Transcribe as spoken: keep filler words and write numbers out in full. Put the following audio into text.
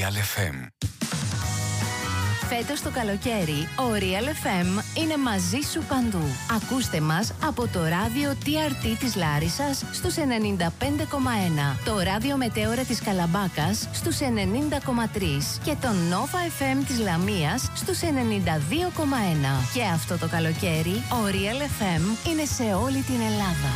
Real εφ εμ. Φέτος το καλοκαίρι, ο Real εφ εμ είναι μαζί σου παντού. Ακούστε μας από το ράδιο τι αρ τι της Λάρισσας στους ενενήντα πέντε κόμμα ένα, το ράδιο Μετέωρα της Καλαμπάκας στους ενενήντα κόμμα τρία και το Nova εφ εμ της Λαμίας στους ενενήντα δύο κόμμα ένα. Και αυτό το καλοκαίρι, ο Real εφ εμ είναι σε όλη την Ελλάδα.